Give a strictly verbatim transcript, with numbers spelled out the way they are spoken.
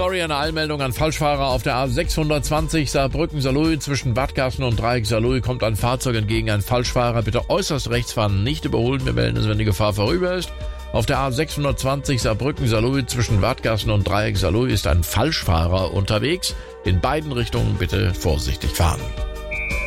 Sorry, eine Eilmeldung an Falschfahrer auf der A sechshundertzwanzig Saarbrücken-Saarlouis zwischen Wadgassen und Dreieck Saarlouis kommt ein Fahrzeug entgegen. Ein Falschfahrer, bitte äußerst rechts fahren, nicht überholen. Wir melden es, wenn die Gefahr vorüber ist. Auf der A sechshundertzwanzig Saarbrücken-Saarlouis zwischen Wadgassen und Dreieck Saarlouis ist ein Falschfahrer unterwegs. In beiden Richtungen bitte vorsichtig fahren.